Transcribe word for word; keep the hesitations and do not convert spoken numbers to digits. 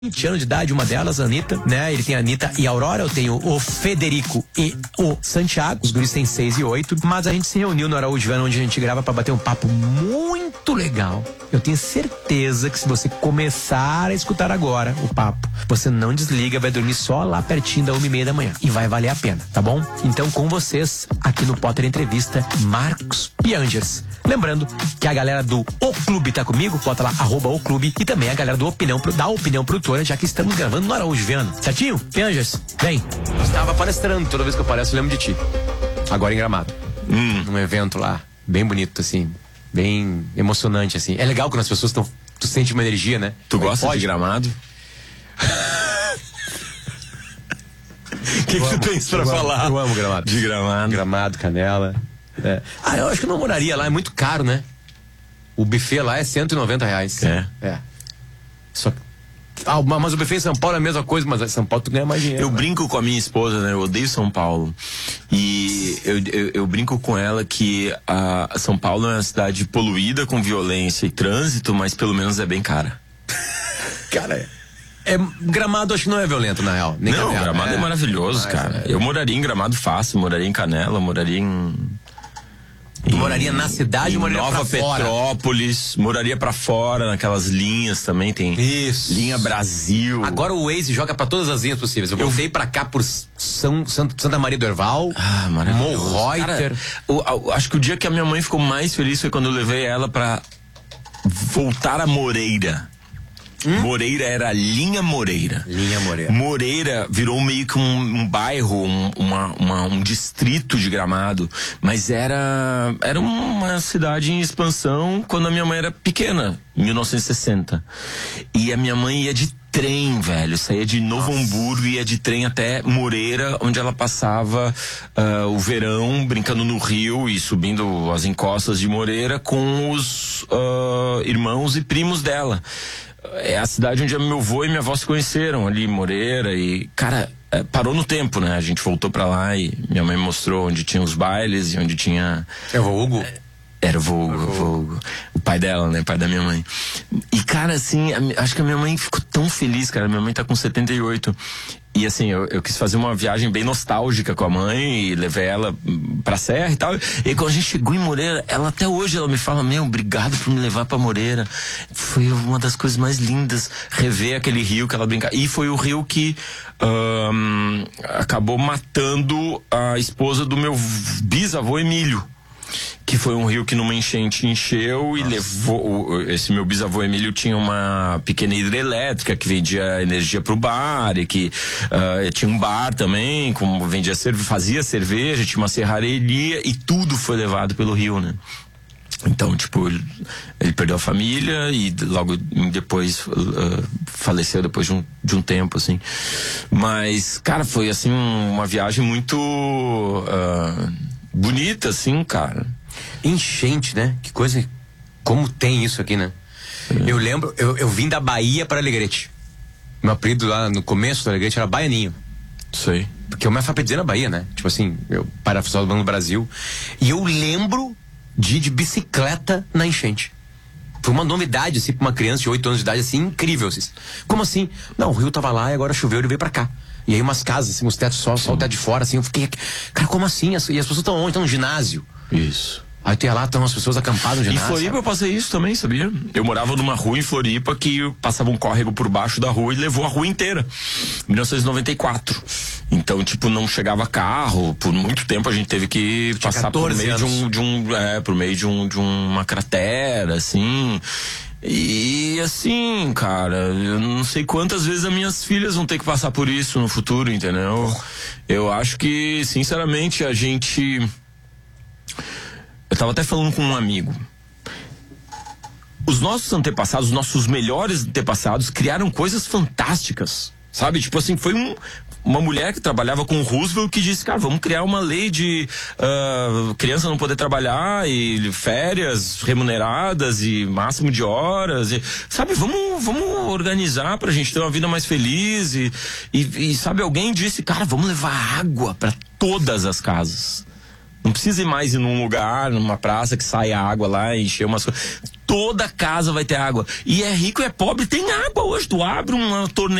vinte anos de idade, uma delas, a Anitta, né? Ele tem a Anitta e a Aurora, eu tenho o Federico e o Santiago. Os guris têm seis e oito, mas a gente se reuniu no Araújo Viana, onde a gente grava pra bater um papo muito legal. Eu tenho certeza que se você começar a escutar agora o papo, você não desliga, vai dormir só lá pertinho da uma e meia da manhã. E vai valer a pena, tá bom? Então, com vocês, aqui no Potter Entrevista, Marcos Piangers. Lembrando que a galera do O Clube tá comigo, bota lá, arroba O Clube, e também a galera do Opinião, da Opinião Produtora, já que estamos gravando no Araújo Viana. Certinho? Piangers, vem. Estava palestrando, toda vez que eu apareço eu lembro de ti. Agora em Gramado. Hum. Num evento lá, bem bonito, assim, bem emocionante, assim. É legal quando as pessoas estão, tu sente uma energia, né? Tu Mas gosta pode? de Gramado? O que, que tu tens pra eu falar? Amo, eu amo Gramado. De Gramado. Gramado, Canela. É. Ah, eu acho que eu não moraria lá, é muito caro, né? O buffet lá é cento e noventa reais. É. É. Só Ah, mas o buffet em São Paulo é a mesma coisa, mas em São Paulo tu ganha mais dinheiro. Eu né? brinco com a minha esposa, né? Eu odeio São Paulo. E eu, eu, eu brinco com ela que a São Paulo é uma cidade poluída com violência e trânsito, mas pelo menos é bem cara. Cara, é. É, Gramado acho que não é violento, na real. Nem não, Canela. Gramado é, é maravilhoso, mas, cara. É. Eu moraria em Gramado fácil, moraria em Canela, moraria em... Tu moraria na cidade, em moraria Nova pra Petrópolis, fora. Moraria pra fora, naquelas linhas também, tem Isso. linha Brasil. Agora o Waze joga pra todas as linhas possíveis. Eu, eu voltei pra cá por São, Santa Maria do Herval, ah, maravilhoso. Monreuter. Eu, eu, acho que o dia que a minha mãe ficou mais feliz foi quando eu levei ela pra voltar a Moreira. Hum? Moreira era Linha Moreira. Linha Moreira. Moreira virou meio que um, um bairro, um, uma, uma, um distrito de Gramado, mas era, era uma cidade em expansão quando a minha mãe era pequena, em mil novecentos e sessenta. E a minha mãe ia de trem, velho, saía de Novo Nossa. Hamburgo e ia de trem até Moreira, onde ela passava uh, o verão brincando no rio e subindo as encostas de Moreira com os uh, irmãos e primos dela. É a cidade onde meu avô e minha avó se conheceram, ali em Moreira, e, cara, é, parou no tempo, né? A gente voltou pra lá e minha mãe mostrou onde tinha os bailes e onde tinha... É o vô Hugo? É, era o vô Hugo, o vô Hugo. O pai dela, né? O pai da minha mãe. E, cara, assim, a, acho que a minha mãe ficou tão feliz, cara. Minha mãe tá com setenta e oito. E assim, eu, eu quis fazer uma viagem bem nostálgica com a mãe e levei ela pra Serra e tal. E quando a gente chegou em Moreira, ela até hoje ela me fala, meu, obrigado por me levar pra Moreira. Foi uma das coisas mais lindas, rever aquele rio que ela brincava. E foi o rio que um, acabou matando a esposa do meu bisavô Emílio. Que foi um rio que numa enchente encheu e Nossa. levou. Esse meu bisavô Emílio tinha uma pequena hidrelétrica que vendia energia pro bar e que uh, tinha um bar também, como vendia cerveja, fazia cerveja, tinha uma serraria e tudo foi levado pelo rio, né? Então, tipo, ele, ele perdeu a família e logo depois uh, faleceu depois de um, de um tempo, assim. Mas, cara, foi assim um, uma viagem muito uh, bonita, assim, cara. Enchente, né? Que coisa. Como tem isso aqui, né? É. Eu lembro, eu, eu vim da Bahia para Alegrete. Meu apelido lá no começo do Alegrete era Baianinho. Sei. Porque eu me alfabetizei na Bahia, né? Tipo assim, eu parafusava no Brasil. E eu lembro de ir de bicicleta na enchente. Foi uma novidade, assim, pra uma criança de oito anos de idade, assim, incrível. Assim. Como assim? Não, o rio tava lá e agora choveu e ele veio pra cá. E aí umas casas, assim, os tetos só, só o teto de fora, assim, eu fiquei, cara, como assim? E as pessoas estão onde? Estão no ginásio. Isso. Aí tem lá, estão as pessoas acampadas no ginásio. Em Floripa eu passei isso também, sabia? Eu morava numa rua em Floripa que passava um córrego por baixo da rua e levou a rua inteira. Em mil novecentos e noventa e quatro. Então, tipo, não chegava carro. Por muito tempo a gente teve que passar por meio de um, de um, é, por meio de um, de uma cratera, assim. E assim, cara, eu não sei quantas vezes as minhas filhas vão ter que passar por isso no futuro, entendeu? Eu acho que, sinceramente, a gente... Eu tava até falando com um amigo. Os nossos antepassados, os nossos melhores antepassados criaram coisas fantásticas, sabe? Tipo assim, foi um... uma mulher que trabalhava com o Roosevelt que disse, cara, vamos criar uma lei de uh, criança não poder trabalhar e férias remuneradas e máximo de horas, e, sabe, vamos, vamos organizar pra gente ter uma vida mais feliz e, e, e sabe, alguém disse, cara, vamos levar água pra todas as casas. Não precisa ir mais ir num lugar, numa praça que saia água lá e encher umas coisas. toda casa vai ter água. E é rico e é pobre, tem água hoje. Tu abre uma torneira